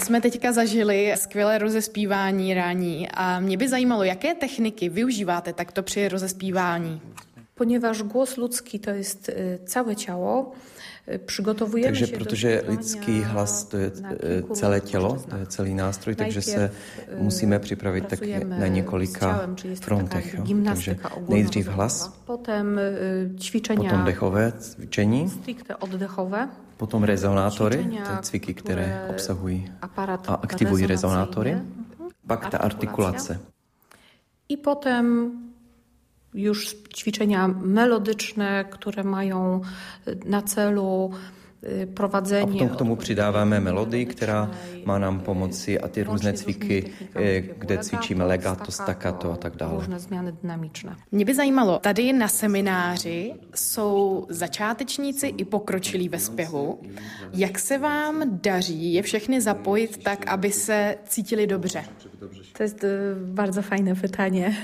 jsme teďka zažili skvělé rozespívání rání a mě by zajímalo, jaké techniky využíváte takto při rozespívání. Ponieważ głos ludzki to jest całe ciało, przygotowujemy takže się protože lidský hlas to je celé tělo, to je celý nástroj, takže se musíme připravit také na několika frontech. Takže nejdřív hlas, potom ćwiczenia, potom dechové cvičení, stricte oddechowe, potom rezonátory, to je cviky, které obsahují a aktivují rezonátory, pak ta artikulace. I potem już ćwiczenia melodyczne, które mają na celu prowadzenie. A potom k tomu přidáváme melodii, která má nám pomoci a ty různé cviky, kde cvičíme legato, staccato a tak dále. Různé změny dynamičné. Mě by zajímalo, tady na semináři jsou začátečníci i pokročilí ve zpěvu. Jak se vám daří je všechny zapojit tak, aby se cítili dobře? To jest bardzo fajne pytanie,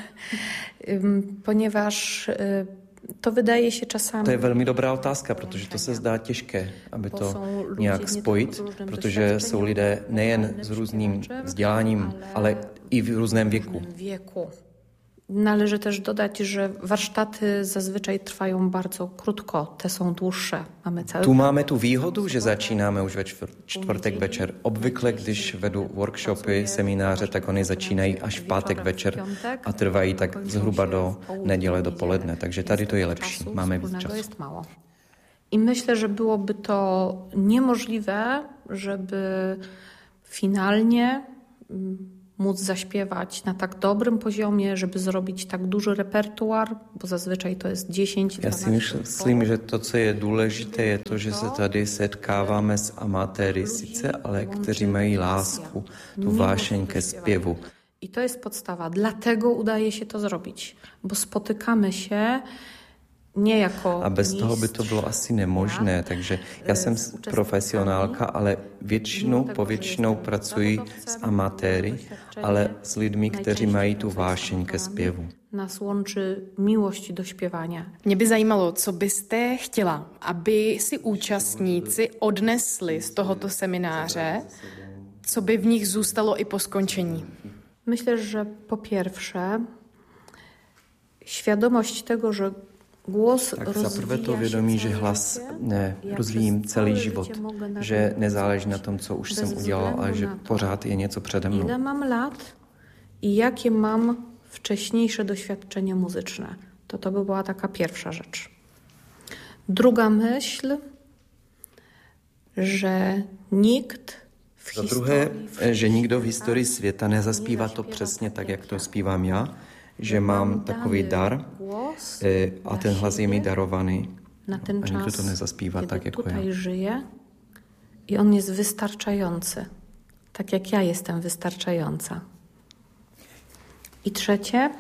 ponieważ to wydaje się czasami... To je velmi dobrá otázka, protože to se zdá těžké, aby to nějak spojit, protože jsou lidé nejen s různým vzděláním, ale i v různém věku. Należy też dodać, że warsztaty zazwyczaj trwają bardzo krótko, te są dłuższe. Tu máme tu výhodu, že začínáme už ve čtvrtek večer. Obvykle, když vedu workshopy, semináře, tak oni začínají až v pátek večer a trvají tak zhruba do neděle dopoledne. Takže tady to je lepší, máme víc času. I myślę, że byłoby to niemożliwe, żeby finalnie móc zaśpiewać na tak dobrym poziomie, żeby zrobić tak duży repertuar, bo zazwyczaj to jest 10-12. Já si myslím, že to, co je důležité, je to, že se tady setkáváme s amatéry sice, ale kteří mají lásku, tu vášeň ke zpěvu. I to jest podstawa. Dlatego udaje się to zrobić, bo spotykamy się nie jako a bez toho by to bylo asi nemožné, takže já jsem profesionálka, ale povětšinou pracuji s amatéry, ale s lidmi, kteří mají tu vášeň ke zpěvu. Nás łączy miłość do śpiewania. Mě by zajímalo, co byste chtěla, aby si účastníci odnesli z tohoto semináře, co by v nich zůstalo i po skončení. Myślę, że po pierwsze świadomość tego, że tak zaprvé to vědomí, že hlas rozvíjím celý život, že nezáleží na tom, co už jsem udělal, ale že pořád je něco přede mnou. Ile mam lat i jakie mam wcześniejsze doświadczenie muzyczne. To by była taka pierwsza rzecz. Druga myśl, że nikt w Za druhé, že nikdo v historii světa nezaspívá to přesně tak, jak to zpívám já, že mám takový dar a ten hlas je mi darovaný a nikdo to nezaspívá tak, jako já. Tutaj żyje i on jest wystarczający, tak jak ja jestem wystarczająca. I trzecie,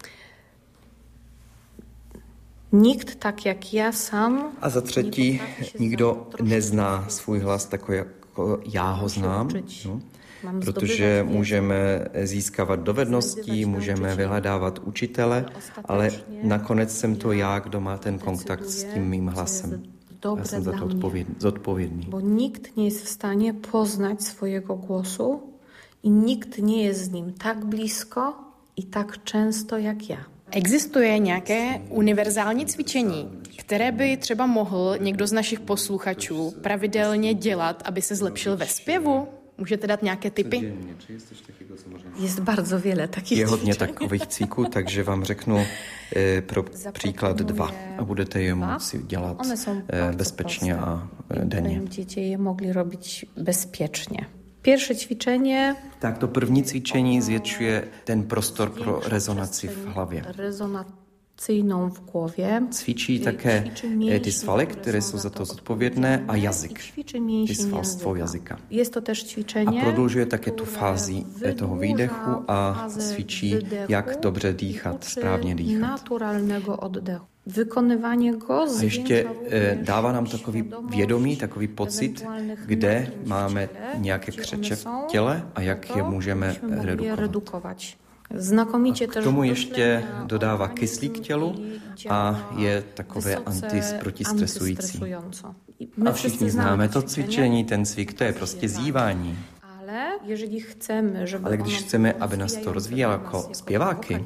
nikt tak jak ja sam... A za třetí, nikdo nezná svůj hlas takový, jako já ho znám. No. Protože můžeme získávat dovednosti, můžeme vyhledávat učitele, ale nakonec jsem to já, kdo má ten kontakt s tím mým hlasem. Já jsem za to zodpovědný. Bo nikt nie jest w stanie poznać swojego głosu i nikt nie jest z nim tak blisko i tak często jak ja. Existuje nějaké univerzální cvičení, které by třeba mohl někdo z našich posluchačů pravidelně dělat, aby se zlepšil ve zpěvu? Můžete dát nějaké tipy? Jest bardzo wiele takich Je hodně takových cviků, takže vám řeknu pro příklad 2 a budete je moci dělat bezpečně a denně. Děti je mogli robić bezpiecznie. Pierwsze ćwiczenie... Tak to první cvičení zvětšuje ten prostor pro rezonaci v hlavě. Rezonacyjną w głowie. Cvičí také ty svaly, které jsou za to zodpovědné a jazyk, ty svalstvo jazyka. Jest to też ćwiczenie. A prodlužuje také tu fázi toho výdechu a cvičí, jak dobře dýchat, správně dýchat. Naturalnego oddechu. Vykonywanie go a ještě dává nám takový vědomí, takový pocit, kde máme nějaké křeče v těle a jak je můžeme redukovat. Znakomicie k tomu ještě dodává kyslík k tělu a je takové protistresující. A všichni známe to cvičení, ten cvik, to je prostě zívání. Ale Ale když chceme, aby nás to rozvíjelo jako zpěváky,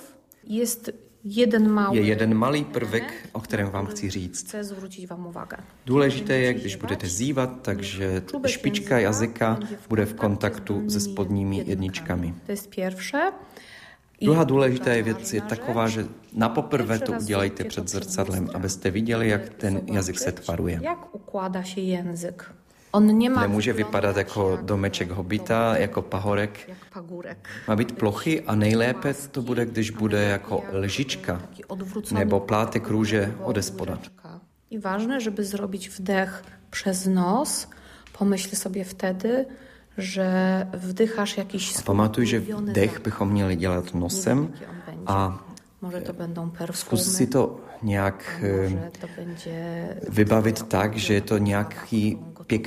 je jeden malý prvek, o kterém vám chci říct. Důležité je, když budete zpívat, takže špička jazyka bude v kontaktu se spodními jedničkami. To je pierwsze. Druhá důležitá věc je taková, že napoprvé to udělejte před zrcadlem, abyste viděli, jak ten jazyk se tvaruje. Jak układa się język? Nemůže vypadat jako domeček hobita, jako pahorek. Má být plochy a nejlépe to bude, když bude jako lžička nebo plátek růže odespoda. I ważne, żeby zrobić wdech przez nos. Pomyśl sobie wtedy, že vdycháš jakýś... Pamatuj, že vdech bychom měli dělat nosem a zkus si to nějak vybavit tak, že je to nějaký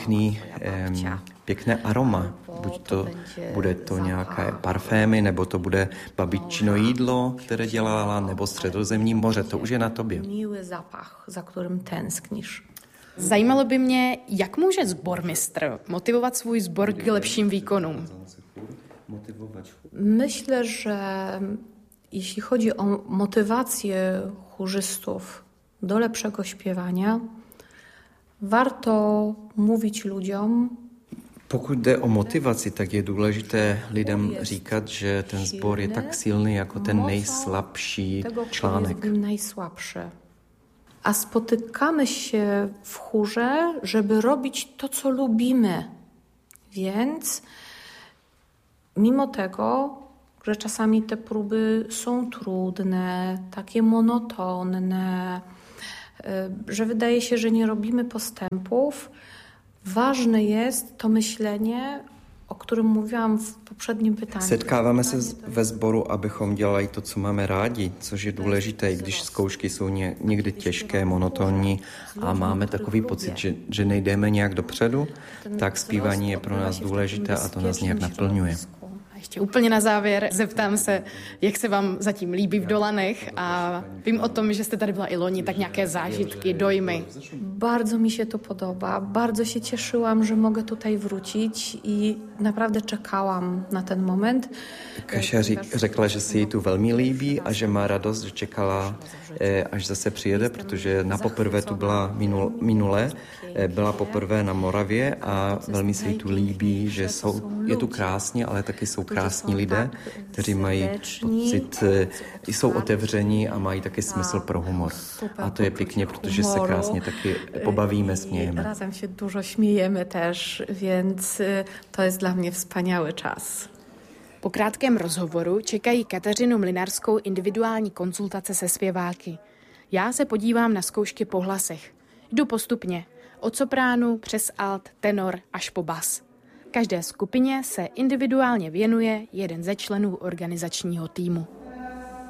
pěkné aroma. Buď to bude to nějaké parfémy, nebo to bude babičino jídlo, které dělala, nebo Středozemní moře. To už je na tobě. Miły zapach, za kterým tęsknisz. Zajímalo by mě, jak může sbormistr motivovat svůj sbor k lepším výkonům. Myślę, że jeśli chodzi o motywację chórzystów do lepszego śpiewania, warto mówić ludziom. Pokud jde o motivaci, tak je důležité lidem říkat, že ten sbor je tak silný jako ten nejslabší článek. Najsłabszy. A spotykamy się w chórze, żeby robić to, co lubimy. Więc mimo tego, że czasami te próby są trudne, takie monotonne, że wydaje się, że nie robimy postępów, ważne jest to myślenie, o którym mówiłam v popředním pytání. Setkáváme se ve sboru, abychom dělali to, co máme rádi, což je důležité, když zkoušky jsou někdy těžké, monotónní a máme takový pocit, že nejdeme nějak dopředu, tak zpívání je pro nás důležité a to nás nějak naplňuje. Ještě úplně na závěr zeptám se, jak se vám zatím líbí v Dolanech a vím o tom, že jste tady byla i loni, tak nějaké zážitky, dojmy. Bardzo mi się to podoba, bardzo się cieszyłam, że mogę tutaj wrócić i naprawdę czekałam na ten moment. Kasia řekla, že se jí tu velmi líbí a že má radost, že čekala, až zase přijede, protože napoprvé tu byla minule, byla poprvé na Moravě a velmi se jí tu líbí, že je tu krásně, ale taky jsou krásní lidé, kteří mají pocit, jsou otevření a mají taky smysl pro humor. A to je pěkně, protože se krásně taky pobawimy, smiejemy. Razem się dużo śmiejemy też, więc to jest dla mnie wspaniały czas. Po krátkém rozhovoru čekají Kateřinu Mlynarskou individuální konzultace se zpěváky. Já se podívám na zkoušky po hlasech. Jdu postupně, od sopránu přes alt, tenor až po bas. Každé skupině se individuálně věnuje jeden ze členů organizačního týmu.